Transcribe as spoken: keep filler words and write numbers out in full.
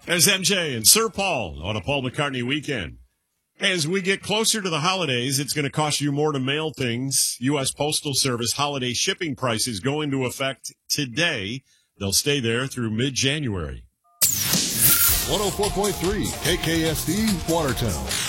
There's M J and Sir Paul on a Paul McCartney weekend. As we get closer to the holidays, it's going to cost you more to mail things. U S Postal Service holiday shipping prices go into effect today. They'll stay there through mid-January. one oh four point three K K S D, Watertown.